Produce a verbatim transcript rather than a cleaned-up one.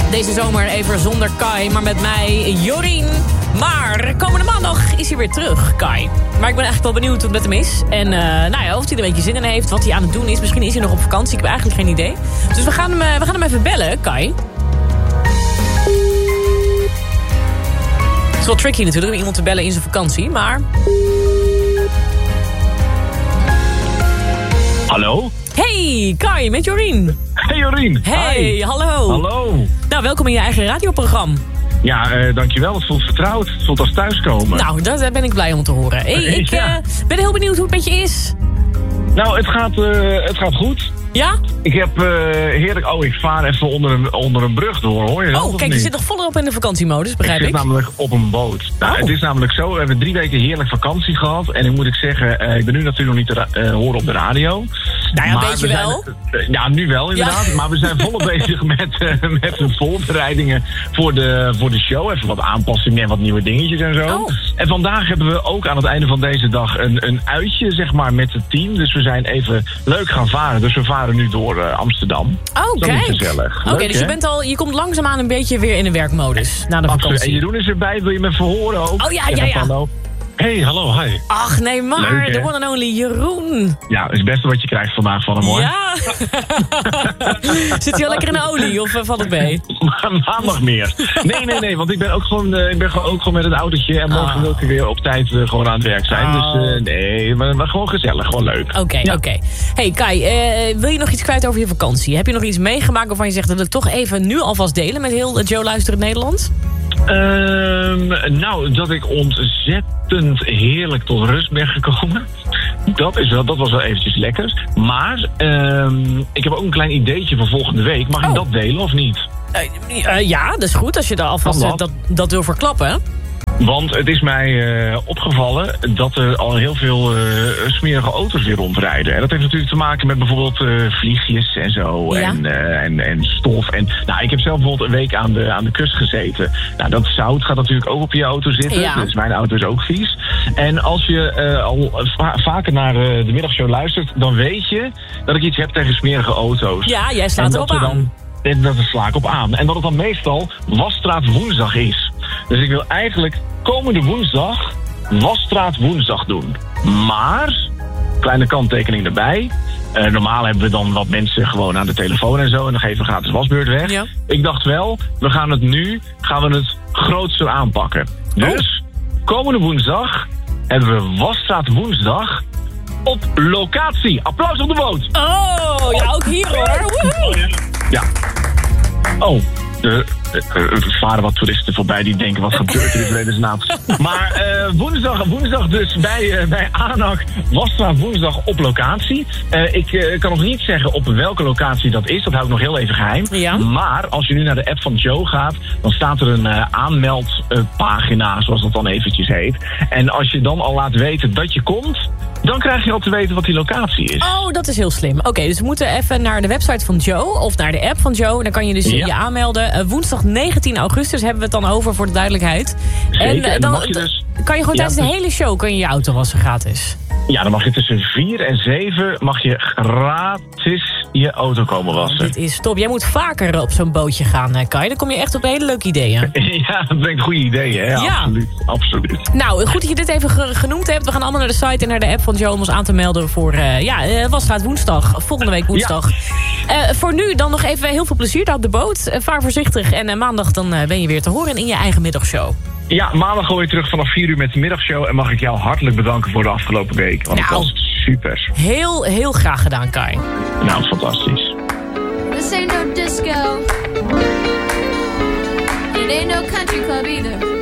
Deze zomer even zonder Kai, maar met mij Jorien. Maar komende maandag is hij weer terug, Kai. Maar ik ben eigenlijk wel benieuwd hoe het met hem is. En uh, nou ja, of hij er een beetje zin in heeft, wat hij aan het doen is. Misschien is hij nog op vakantie, ik heb eigenlijk geen idee. Dus we gaan hem, uh, we gaan hem even bellen, Kai. Het is wel tricky natuurlijk om iemand te bellen in zijn vakantie, maar... Hallo? Hey, Kai, met Jorien. Hey Jorien. Hey, Hi. hallo. Hallo. Nou, welkom in je eigen radioprogramma. Ja, uh, dankjewel. Het voelt vertrouwd. Het voelt als thuiskomen. Nou, daar ben ik blij om te horen. Hey, ik ja. uh, ben heel benieuwd hoe het met je is. Nou, het gaat, uh, het gaat goed. Ja? Ik heb uh, heerlijk... Oh, ik vaar even onder een, onder een brug door, hoor je dat? Oh, kijk, je zit nog volop in de vakantiemodus, begrijp ik. Ik zit namelijk op een boot. Nou, oh. Het is namelijk zo, we hebben drie weken heerlijk vakantie gehad. En ik moet ik zeggen, uh, ik ben nu natuurlijk nog niet te ra- uh, horen op de radio. Nou ja, maar weet je we wel. Zijn, uh, ja, nu wel inderdaad. Ja. Maar we zijn volop bezig met, uh, met de voorbereidingen voor de, voor de show. Even wat aanpassingen en wat nieuwe dingetjes en zo. Oh. En vandaag hebben we ook aan het einde van deze dag een, een uitje, zeg maar, met het team. Dus we zijn even leuk gaan varen. Dus we varen nu door uh, Amsterdam. Oh, kijk. Gezellig. Oké, okay, dus je, bent al, je komt langzaamaan een beetje weer in de werkmodus na de Absoluut. vakantie. En Jeroen is erbij, wil je me verhoren ook? Oh ja, ja, ja. Hallo. Hey, hallo, hi. Ach, nee maar, Leuk, the one and only Jeroen. Ja, dat is het beste wat je krijgt vandaag van hem, hoor. Ja. Zit hij al lekker in de olie of uh, valt het mee? Maandag meer. Nee, nee, nee, want ik ben ook gewoon, uh, ik ben gewoon, ook gewoon met het autootje. En morgen oh. wil ik weer op tijd uh, gewoon aan het werk zijn. Oh. Dus uh, nee, maar, maar gewoon gezellig, gewoon leuk. Oké, okay, ja. oké. Okay. Hey Kai, uh, wil je nog iets kwijt over je vakantie? Heb je nog iets meegemaakt waarvan je zegt dat wil ik toch even nu alvast delen met heel Joe Luisterend Nederland? Um, nou, dat ik ontzettend heerlijk tot rust ben gekomen. Dat, is wel, dat was wel eventjes lekker. Maar um, ik heb ook een klein ideetje voor volgende week. Mag oh. ik dat delen of niet? Uh, uh, ja, dat is goed als je daar alvast dat? dat, dat wil verklappen. Want het is mij uh, opgevallen dat er al heel veel uh, smerige auto's weer rondrijden. En dat heeft natuurlijk te maken met bijvoorbeeld uh, vliegjes en zo. Ja. En, uh, en, en stof. En, nou, ik heb zelf bijvoorbeeld een week aan de, aan de kust gezeten. Nou, dat zout gaat natuurlijk ook op je auto zitten. Ja. Dus mijn auto is ook vies. En als je uh, al va- vaker naar uh, de middagshow luistert, dan weet je dat ik iets heb tegen smerige auto's. Ja, jij slaat erop aan. Dan, en dat sla ik op aan. En dat het dan meestal Wasstraat Woensdag is. Dus ik wil eigenlijk komende woensdag Wasstraat Woensdag doen. Maar, kleine kanttekening erbij. Uh, normaal hebben we dan wat mensen gewoon aan de telefoon en zo. En dan geven we gratis wasbeurt weg. Ja. Ik dacht wel, we gaan het nu gaan we het grootser aanpakken. Dus, komende woensdag hebben we Wasstraat Woensdag op locatie. Applaus op de boot. Oh, ja, ook hier hoor. Woehoe. Ja. Oh, de, er varen wat toeristen voorbij die denken, wat gebeurt er in vredesnaam. Maar uh, woensdag, woensdag dus bij, uh, bij ANAC Wasstraat Woensdag op locatie. Uh, ik uh, kan nog niet zeggen op welke locatie dat is, dat hou ik nog heel even geheim. Ja. Maar als je nu naar de app van Joe gaat, dan staat er een uh, aanmeldpagina, uh, zoals dat dan eventjes heet. En als je dan al laat weten dat je komt, dan krijg je al te weten wat die locatie is. Oh, dat is heel slim. Oké, okay, dus we moeten even naar de website van Joe of naar de app van Joe. Dan kan je dus ja. je aanmelden. Uh, woensdag negentien augustus hebben we het dan over voor de duidelijkheid. Zeker, en, uh, en dan, mag je dus... kan je gewoon ja, tijdens de hele show kan je, je auto wassen gratis. Ja, dan mag je tussen vier en zeven mag je gratis je auto komen wassen. Oh, dit is top. Jij moet vaker op zo'n bootje gaan, Kai. Dan kom je echt op hele leuke ideeën. Ja, dat brengt goede ideeën, hè? Ja. Absoluut, absoluut. Nou, goed dat je dit even ge- genoemd hebt. We gaan allemaal naar de site en naar de app van Joe om ons aan te melden voor uh, ja, uh, Wasstraat Woensdag. Volgende week woensdag. Ja. Uh, voor nu dan nog even heel veel plezier daar op de boot. Uh, vaar voorzichtig en uh, maandag dan uh, ben je weer te horen in je eigen middagshow. Ja, maandag gooi je terug vanaf vier uur met de middagshow. En mag ik jou hartelijk bedanken voor de afgelopen week. Want nou, het was super. Heel, heel graag gedaan, Kai. Nou, fantastisch. This ain't no disco. It ain't no country club either.